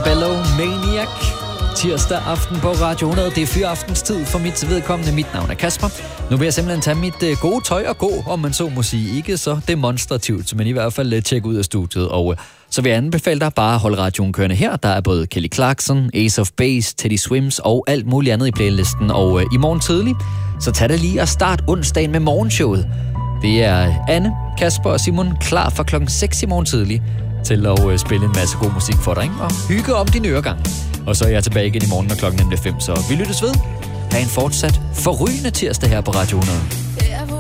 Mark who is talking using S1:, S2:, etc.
S1: Bello Maniac. Tirsdag aften på Radio 100. Det er fyraftenstid for mit vedkommende. Mit navn er Kasper. Nu vil jeg simpelthen tage mit gode tøj og gå, om man så må sige. Ikke så demonstrativt, men i hvert fald tjekke ud af studiet. Og så vil jeg anbefale dig bare at holde radioen kørende her. Der er både Kelly Clarkson, Ace of Base, Teddy Swims og alt muligt andet i playlisten. Og i morgen tidlig, så tag det lige og start onsdagen med morgenshowet. Det er Anne, Kasper og Simon klar fra klokken 6 i morgen tidlig til at spille en masse god musik for dig, ikke? Og hygge om din øregang. Og så er jeg tilbage igen i morgen, når klokken er 5, så vi lyttes ved. Ha' en fortsat forrygende tirsdag her på Radio 100.